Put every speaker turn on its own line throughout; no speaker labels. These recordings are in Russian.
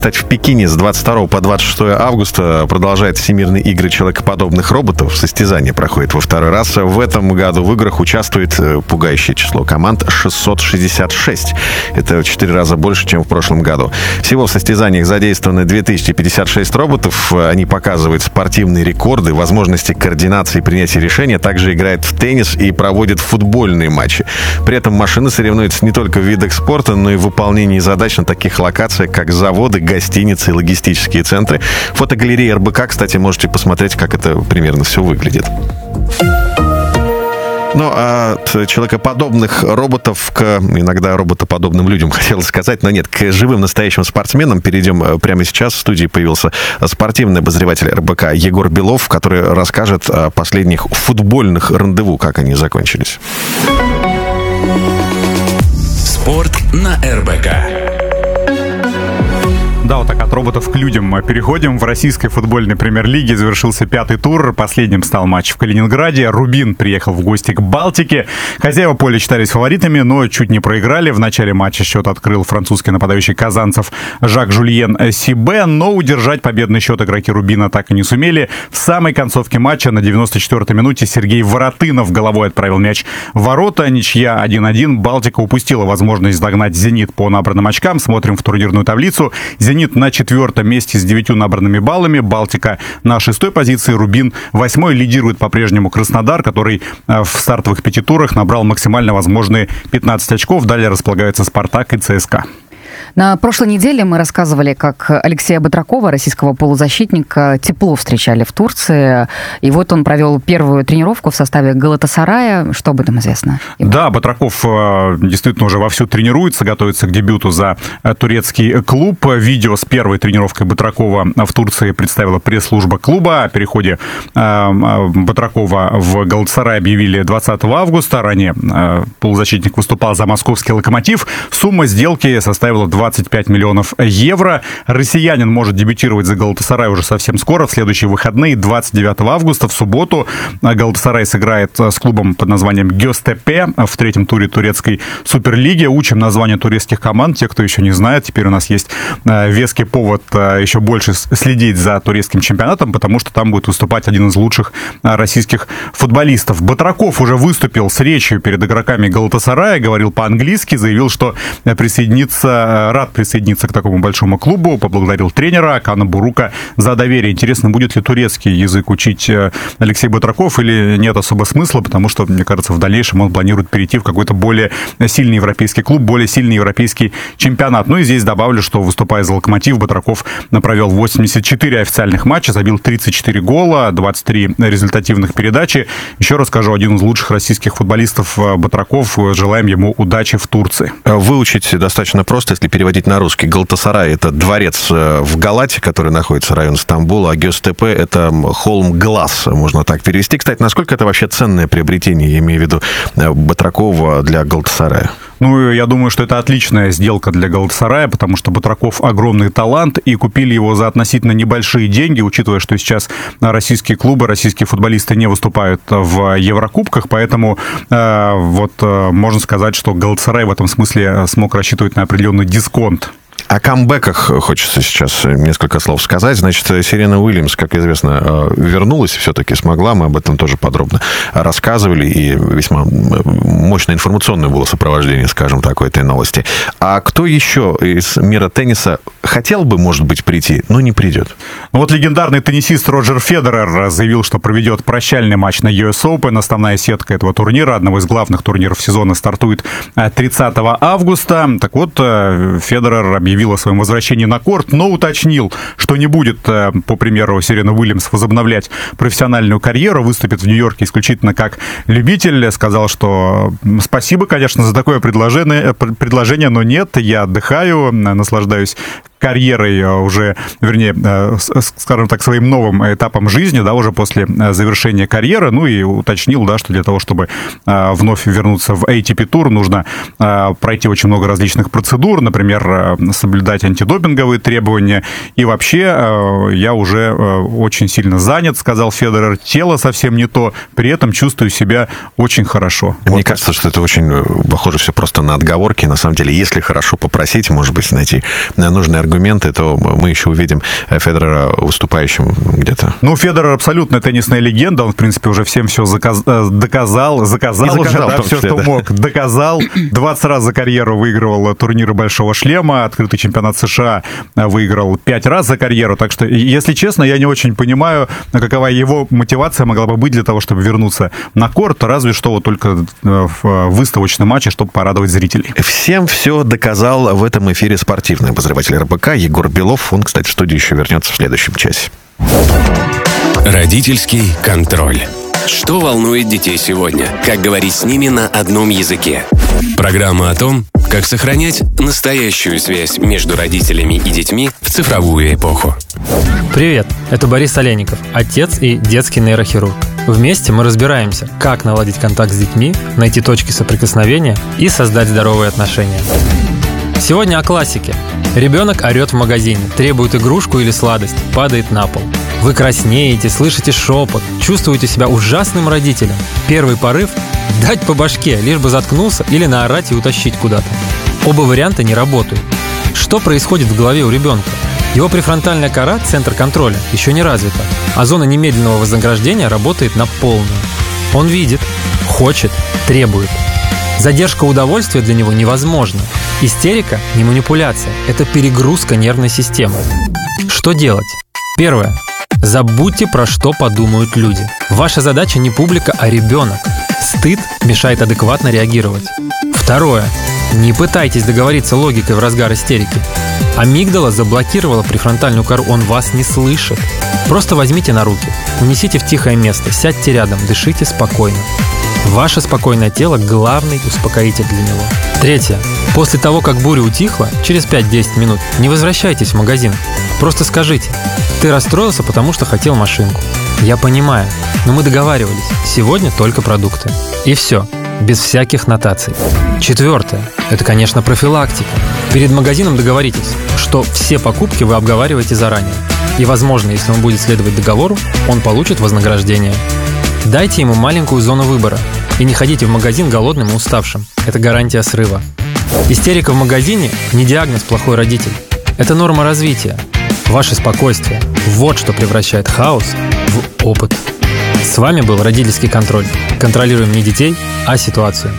Кстати, в Пекине с 22 по 26 августа продолжаются Всемирные игры человекоподобных роботов. Состязание проходит во второй раз. В этом году в играх участвует пугающее число команд — 666. Это в 4 раза больше, чем в прошлом году. Всего в состязаниях задействованы 2056 роботов. Они показывают спортивные рекорды, возможности координации и принятия решений, а также играют в теннис и проводят футбольные матчи. При этом машины соревнуются не только в видах спорта, но и в выполнении задач на таких локациях, как заводы, гостиницы и логистические центры. Фотогалерея РБК, кстати, можете посмотреть, как это примерно все выглядит. Ну, от человекоподобных роботов к иногда роботоподобным людям, хотелось сказать, но нет, к живым настоящим спортсменам перейдем прямо сейчас. В студии появился спортивный обозреватель РБК Егор Белов, который расскажет о последних футбольных рандеву, как они закончились.
Спорт на РБК.
Да, вот так от роботов к людям переходим. В российской футбольной премьер-лиге завершился 5-й тур. Последним стал матч в Калининграде. Рубин приехал в гости к Балтике. Хозяева поля считались фаворитами, но чуть не проиграли. В начале матча счет открыл французский нападающий казанцев Жак-Жульен Сибе, но удержать победный счет игроки Рубина так и не сумели. В самой концовке матча на 94-й минуте Сергей Воротынов головой отправил мяч в ворота. Ничья 1-1. Балтика упустила возможность догнать «Зенит» по набранным очкам. Смотрим в турнирную таблицу. «Зенит» на 4-м месте с 9 набранными баллами, Балтика на 6-й позиции, Рубин 8-й. Лидирует по-прежнему Краснодар, который в стартовых 5 турах набрал максимально возможные 15 очков. Далее располагаются Спартак и ЦСКА.
На прошлой неделе мы рассказывали, как Алексея Батракова, российского полузащитника, тепло встречали в Турции. И вот он провел первую тренировку в составе Галатасарая. Что об этом известно?
Да, Батраков действительно уже вовсю тренируется, готовится к дебюту за турецкий клуб. Видео с первой тренировкой Батракова в Турции представила пресс-служба клуба. О переходе Батракова в Галатасарай объявили 20 августа. Ранее полузащитник выступал за московский «Локомотив». Сумма сделки составила 25 миллионов евро. Россиянин может дебютировать за Галатасарай уже совсем скоро, в следующие выходные, 29 августа, в субботу. Галатасарай сыграет с клубом под названием Göztepe в 3-м туре турецкой суперлиги. Учим название турецких команд. Те, кто еще не знает, теперь у нас есть веский повод еще больше следить за турецким чемпионатом, потому что там будет выступать один из лучших российских футболистов. Батраков уже выступил с речью перед игроками Галатасарая, говорил по-английски, заявил, что рад присоединиться к такому большому клубу, поблагодарил тренера Акана Бурука за доверие. Интересно, будет ли турецкий язык учить Алексей Батраков или нет особо смысла, потому что, мне кажется, в дальнейшем он планирует перейти в какой-то более сильный европейский клуб, более сильный европейский чемпионат. Ну и здесь добавлю, что, выступая за «Локомотив», Батраков провел 84 официальных матча, забил 34 гола, 23 результативных передачи. Еще раз скажу, один из лучших российских футболистов Батраков. Желаем ему удачи в Турции.
Выучить достаточно просто, если переводить на русский. Галатасарай — это дворец в Галате, который находится, район Стамбула, а Göztepe — это холм глаз, можно так перевести. Кстати, насколько это вообще ценное приобретение, я имею в виду Батракова, для Галатасарая?
Ну, я думаю, что это отличная сделка для Галатасарая, потому что Батраков огромный талант, и купили его за относительно небольшие деньги, учитывая, что сейчас российские клубы, российские футболисты не выступают в Еврокубках, поэтому можно сказать, что Галатасарай в этом смысле смог рассчитывать на определенный дисконт.
О камбэках хочется сейчас несколько слов сказать. Значит, Серена Уильямс, как известно, вернулась, все-таки смогла. Мы об этом тоже подробно рассказывали, и весьма мощное информационное было сопровождение, скажем так, этой новости. А кто еще из мира тенниса хотел бы, может быть, прийти, но не придет?
Вот легендарный теннисист Роджер Федерер заявил, что проведет прощальный матч на US Open. Основная сетка этого турнира, одного из главных турниров сезона, стартует 30 августа. Так вот, Федерер объявил о своем возвращении на корт, но уточнил, что не будет, по примеру Серены Уильямс, возобновлять профессиональную карьеру, выступит в Нью-Йорке исключительно как любитель. Сказал, что спасибо, конечно, за такое предложение, но нет, я отдыхаю, наслаждаюсь карьерой уже, вернее, скажем так, своим новым этапом жизни, да, уже после завершения карьеры, ну и уточнил, да, что для того, чтобы вновь вернуться в ATP Tour, нужно пройти очень много различных процедур, например, соблюдать антидопинговые требования, и вообще я уже очень сильно занят, сказал Федерер, тело совсем не то, при этом чувствую себя очень хорошо.
Мне кажется, что это очень похоже все просто на отговорки, на самом деле, если хорошо попросить, может быть, найти нужный аргумент. аргументы, то мы еще увидим Федерера выступающим где-то.
Ну, Федерер абсолютно теннисная легенда. Он, в принципе, уже всем все заказал уже, да, все, что мог. Доказал. 20 раз за карьеру выигрывал турниры Большого шлема. Открытый чемпионат США выиграл 5 раз за карьеру. Так что, если честно, я не очень понимаю, какова его мотивация могла бы быть для того, чтобы вернуться на корт, разве что вот только в выставочном матче, чтобы порадовать зрителей.
Всем все доказал в этом эфире спортивный обозреватель РБК Егор Белов. Он, кстати, в студию еще вернется в следующем часе.
Родительский контроль. Что волнует детей сегодня? Как говорить с ними на одном языке? Программа о том, как сохранять настоящую связь между родителями и детьми в цифровую эпоху.
Привет, это Борис Олейников, отец и детский нейрохирург. Вместе мы разбираемся, как наладить контакт с детьми, найти точки соприкосновения и создать здоровые отношения. Сегодня о классике. Ребенок орет в магазине, требует игрушку или сладость, падает на пол. Вы краснеете, слышите шепот, чувствуете себя ужасным родителем. Первый порыв – дать по башке, лишь бы заткнулся, или наорать и утащить куда-то. Оба варианта не работают. Что происходит в голове у ребенка? Его префронтальная кора, центр контроля, еще не развита, а зона немедленного вознаграждения работает на полную. Он видит, хочет, требует. Задержка удовольствия для него невозможна. Истерика – не манипуляция, это перегрузка нервной системы. Что делать? Первое. Забудьте, про что подумают люди. Ваша задача не публика, а ребенок. Стыд мешает адекватно реагировать. Второе. Не пытайтесь договориться логикой в разгар истерики. Амигдала заблокировала префронтальную кору, он вас не слышит. Просто возьмите на руки, унесите в тихое место, сядьте рядом, дышите спокойно. Ваше спокойное тело – главный успокоитель для него. Третье. После того, как буря утихла, через 5-10 минут не возвращайтесь в магазин. Просто скажите: ты расстроился, потому что хотел машинку. Я понимаю, но мы договаривались, сегодня только продукты. И все, без всяких нотаций. Четвертое. Это, конечно, профилактика. Перед магазином договоритесь, что все покупки вы обговариваете заранее. И, возможно, если он будет следовать договору, он получит вознаграждение. Дайте ему маленькую зону выбора. И не ходите в магазин голодным и уставшим. Это гарантия срыва. Истерика в магазине – не диагноз «плохой родитель». Это норма развития. Ваше спокойствие – вот что превращает хаос в опыт. С вами был родительский контроль. Контролируем не детей, а ситуацию.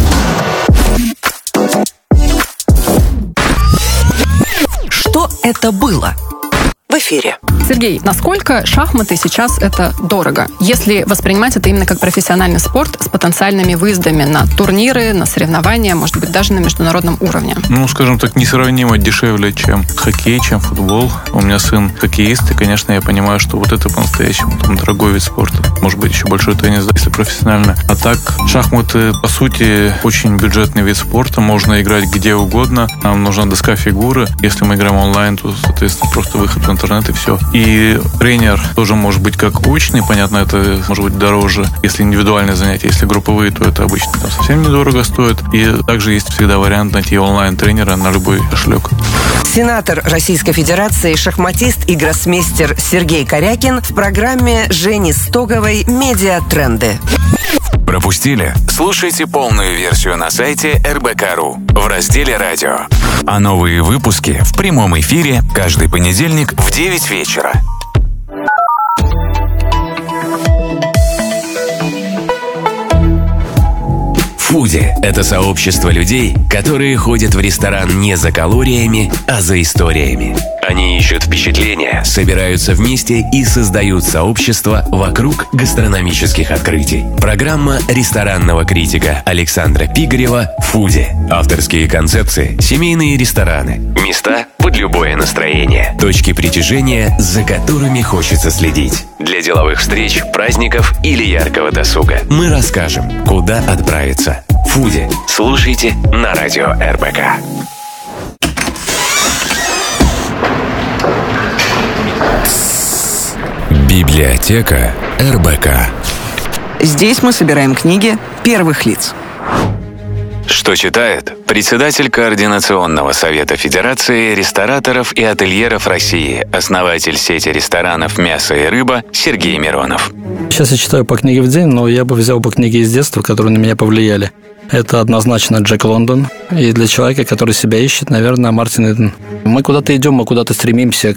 Что это было? В эфире.
Сергей, насколько шахматы сейчас это дорого, если воспринимать это именно как профессиональный спорт с потенциальными выездами на турниры, на соревнования, может быть, даже на международном уровне?
Ну, скажем так, несравнимо дешевле, чем хоккей, чем футбол. У меня сын хоккеист, и, конечно, я понимаю, что вот это по-настоящему там дорогой вид спорта. Может быть, еще большой теннис, если профессионально. А так, шахматы, по сути, очень бюджетный вид спорта. Можно играть где угодно. Нам нужна доска фигуры. Если мы играем онлайн, то, соответственно, просто выход в интернет и все. И тренер тоже может быть как очный, понятно, это может быть дороже, если индивидуальные занятия. Если групповые, то это обычно там совсем недорого стоит. И также есть всегда вариант найти онлайн-тренера на любой кошелек.
Сенатор Российской Федерации, шахматист и гроссмейстер Сергей Корякин в программе Жени Стоговой «Медиатренды».
Пропустили? Слушайте полную версию на сайте rbk.ru в разделе «Радио». А новые выпуски в прямом эфире каждый понедельник в 9 вечера. Фуди – это сообщество людей, которые ходят в ресторан не за калориями, а за историями. Они ищут впечатления, собираются вместе и создают сообщество вокруг гастрономических открытий. Программа ресторанного критика Александра Пигарева «Фуди». Авторские концепции, семейные рестораны, места под любое настроение, точки притяжения, за которыми хочется следить. Для деловых встреч, праздников или яркого досуга. Мы расскажем, куда отправиться. Фуди. Слушайте на радио РБК. Библиотека РБК.
Здесь мы собираем книги первых лиц.
Что читает председатель Координационного совета Федерации рестораторов и ательеров России, основатель сети ресторанов «Мясо и рыба» Сергей Миронов.
Сейчас я читаю по книге в день, но я бы взял по книге из детства, которые на меня повлияли. это однозначно Джек Лондон. И для человека, который себя ищет, наверное, Мартин Иден. Мы куда-то идем, мы куда-то стремимся